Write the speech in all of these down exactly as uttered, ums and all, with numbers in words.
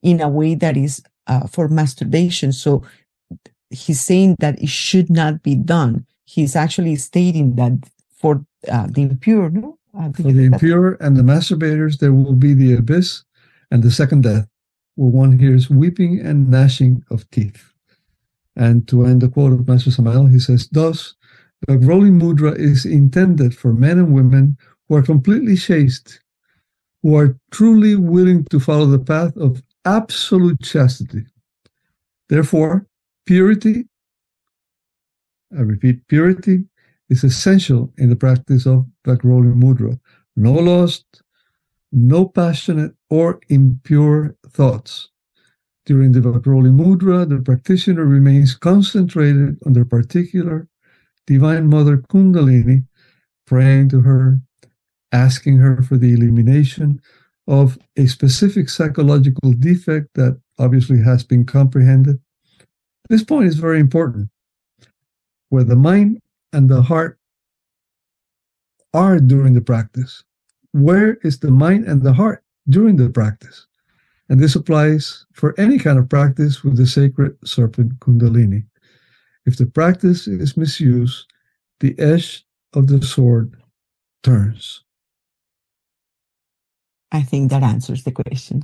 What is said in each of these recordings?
in a way that is uh, for masturbation. So he's saying that it should not be done. He's actually stating that for uh, the impure, no? Uh, for the impure and the masturbators, there will be the abyss and the second death, where one hears weeping and gnashing of teeth. And to end the quote of Master Samael, he says, thus, the rolling mudra is intended for men and women who are completely chaste, who are truly willing to follow the path of absolute chastity. Therefore, purity, I repeat, purity is essential in the practice of Bhakti-rolling mudra. No lust, no passionate or impure thoughts. During the Bhakti-rolling mudra, the practitioner remains concentrated on their particular Divine Mother Kundalini, praying to her, asking her for the elimination of a specific psychological defect that obviously has been comprehended. This point is very important. Where the mind and the heart are during the practice. Where is the mind and the heart during the practice? And this applies for any kind of practice with the sacred serpent Kundalini. If the practice is misused, the edge of the sword turns. I think that answers the question.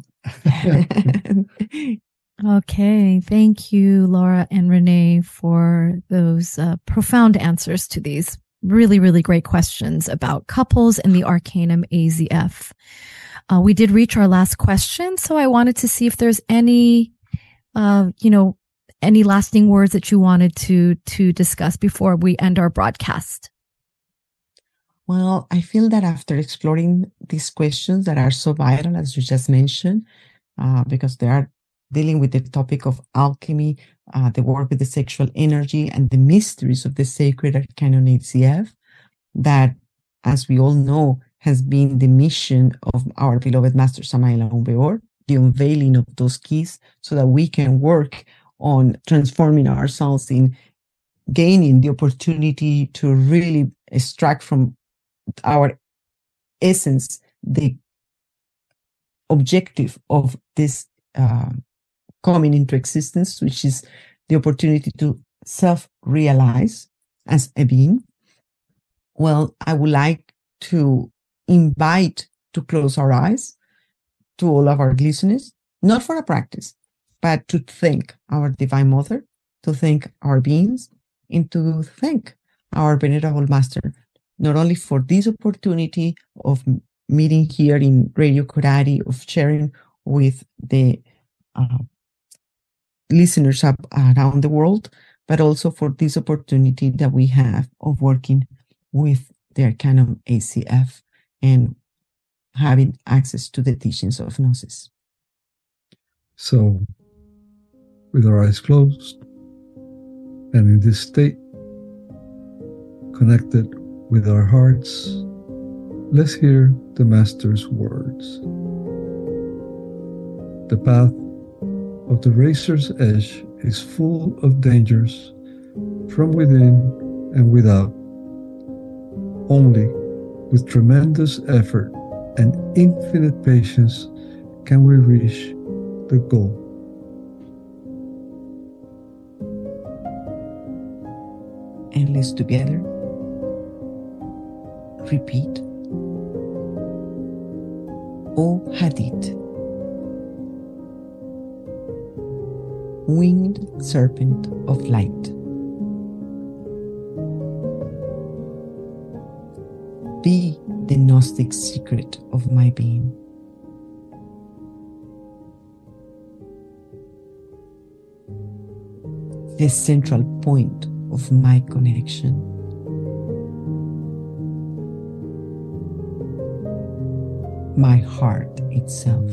Okay, thank you, Laura and Renee, for those uh, profound answers to these really, really great questions about couples and the Arcanum A Z F. Uh, we did reach our last question, so I wanted to see if there's any, uh, you know, any lasting words that you wanted to to discuss before we end our broadcast. Well, I feel that after exploring these questions that are so vital, as you just mentioned, uh, because they are dealing with the topic of alchemy, uh, the work with the sexual energy, and the mysteries of the sacred Arcanum A Z F, that, as we all know, has been the mission of our beloved Master Samael Aun Weor, the unveiling of those keys so that we can work on transforming ourselves in gaining the opportunity to really extract from our essence the objective of this uh, coming into existence, which is the opportunity to self-realize as a being. Well, I would like to invite to close our eyes to all of our listeners, not for a practice, but to thank our Divine Mother, to thank our beings, and to thank our Venerable Master, not only for this opportunity of meeting here in Radio Corari, of sharing with the uh, listeners up around the world, but also for this opportunity that we have of working with the Arcanum A Z F and having access to the teachings of Gnosis. So, with our eyes closed, and in this state, connected with our hearts, let's hear the Master's words. The path of the razor's edge is full of dangers from within and without. Only with tremendous effort and infinite patience can we reach the goal. And let's together repeat, O Hadith, winged serpent of light, be the Gnostic secret of my being. The central point of my connection. My heart itself.